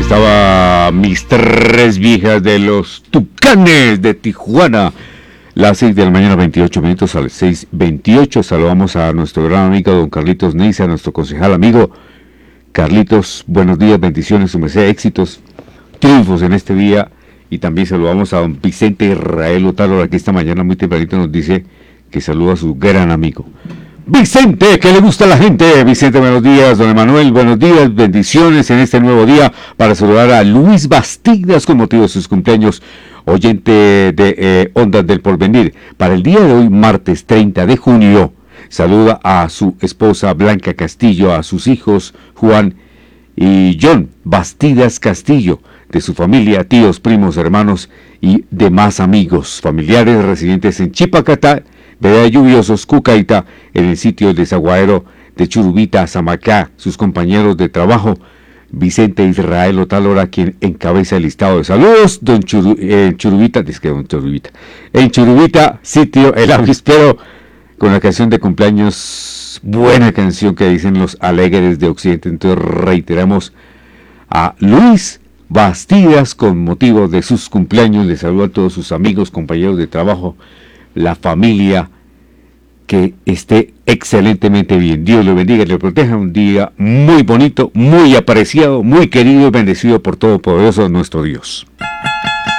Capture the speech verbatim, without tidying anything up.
Estaba mis tres viejas de los Tucanes de Tijuana. Las seis de la mañana, veintiocho minutos, a las seis veintiocho. Saludamos a nuestro gran amigo don Carlitos Neisa, a nuestro concejal amigo. Carlitos, buenos días, bendiciones, su merced, éxitos, triunfos en este día. Y también saludamos a don Vicente Israel Otálora, que esta mañana muy tempranito nos dice que saluda a su gran amigo. Vicente, que le gusta a la gente. Vicente, buenos días. Don Emanuel, buenos días. Bendiciones en este nuevo día para saludar a Luis Bastidas con motivo de sus cumpleaños, oyente de eh, Ondas del Porvenir. Para el día de hoy, martes treinta de junio, saluda a su esposa Blanca Castillo, a sus hijos Juan y John Bastidas Castillo, de su familia, tíos, primos, hermanos y demás amigos, familiares residentes en Chipacatá, Vereda Lluviosos, Cucaita, en el sitio de Desaguadero de Churubita, Zamacá, sus compañeros de trabajo, Vicente Israel Otálora, quien encabeza el listado de saludos, don Churu, eh, Churubita, es que don Churubita, en Churubita, sitio El Avispero, con la canción de cumpleaños, buena canción que dicen los alegres de Occidente. Entonces reiteramos a Luis Bastidas con motivo de sus cumpleaños, le saludo a todos sus amigos, compañeros de trabajo, la familia, que esté excelentemente bien. Dios le bendiga y le proteja. Un día muy bonito, muy apreciado, muy querido y bendecido por Todopoderoso nuestro Dios.